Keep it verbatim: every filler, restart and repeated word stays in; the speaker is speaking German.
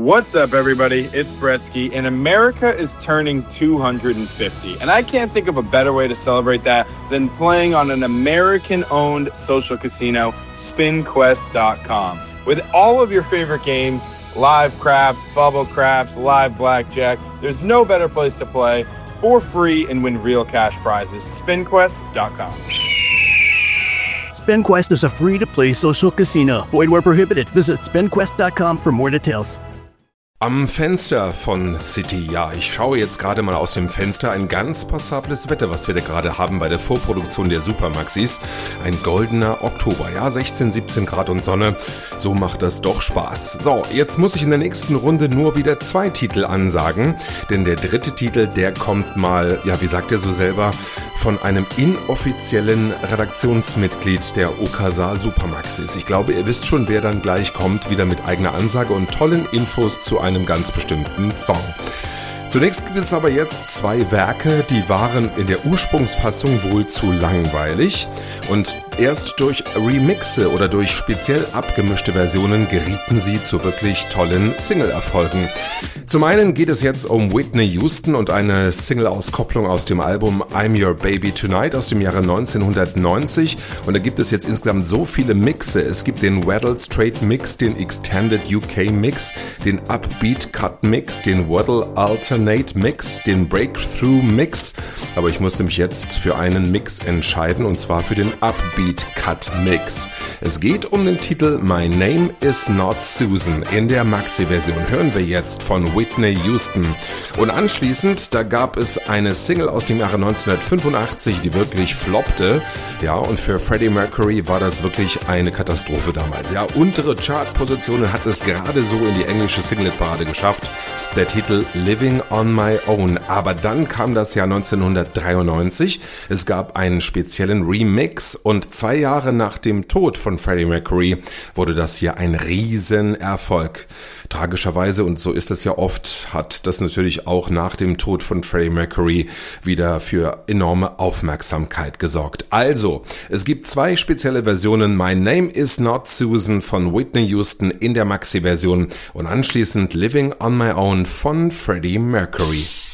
What's up, everybody? It's Bretsky, and America is turning two hundred fifty. And I can't think of a better way to celebrate that than playing on an American-owned social casino, spin quest dot com. With all of your favorite games, live craps, bubble craps, live blackjack, there's no better place to play for free and win real cash prizes. spin quest dot com. SpinQuest is a free-to-play social casino. Void where prohibited. Visit spin quest dot com for more details. Am Fenster von City, ja, ich schaue jetzt gerade mal aus dem Fenster, ein ganz passables Wetter, was wir da gerade haben bei der Vorproduktion der Supermaxis. Ein goldener Oktober, ja, sechzehn, siebzehn Grad und Sonne, so macht das doch Spaß. So, jetzt muss ich in der nächsten Runde nur wieder zwei Titel ansagen, denn der dritte Titel, der kommt mal, ja, wie sagt er so selber, von einem inoffiziellen Redaktionsmitglied der Okasa Supermaxis. Ich glaube, ihr wisst schon, wer dann gleich kommt, wieder mit eigener Ansage und tollen Infos zu einem ganz bestimmten Song. Zunächst gibt es aber jetzt zwei Werke, die waren in der Ursprungsfassung wohl zu langweilig und erst durch Remixe oder durch speziell abgemischte Versionen gerieten sie zu wirklich tollen Single-Erfolgen. Zum einen geht es jetzt um Whitney Houston und eine Single-Auskopplung aus dem Album I'm Your Baby Tonight aus dem Jahre neunzehnhundertneunzig und da gibt es jetzt insgesamt so viele Mixe. Es gibt den Waddle Straight Mix, den Extended U K Mix, den Upbeat Cut Mix, den Waddle Alternate Mix, den Breakthrough Mix, aber ich musste mich jetzt für einen Mix entscheiden und zwar für den Upbeat Cut Mix. Es geht um den Titel My Name Is Not Susan. In der Maxi-Version hören wir jetzt von Whitney Houston. Und anschließend, da gab es eine Single aus dem Jahre neunzehnhundertfünfundachtzig, die wirklich floppte. Ja, und für Freddie Mercury war das wirklich eine Katastrophe damals. Ja, untere Chartpositionen hat es gerade so in die englische Singlet-Parade geschafft. Der Titel Living on My Own. Aber dann kam das Jahr neunzehnhundertdreiundneunzig. Es gab einen speziellen Remix und zwei Jahre nach dem Tod von Freddie Mercury wurde das hier ein Riesenerfolg. Tragischerweise, und so ist es ja oft, hat das natürlich auch nach dem Tod von Freddie Mercury wieder für enorme Aufmerksamkeit gesorgt. Also, es gibt zwei spezielle Versionen, My Name Is Not Susan von Whitney Houston in der Maxi-Version und anschließend Living on My Own von Freddie Mercury.